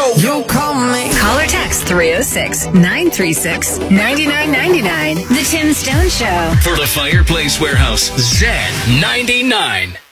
You call me. Call or text 306-936-9999. The Tim Stone Show. For the Fireplace Warehouse, Z99.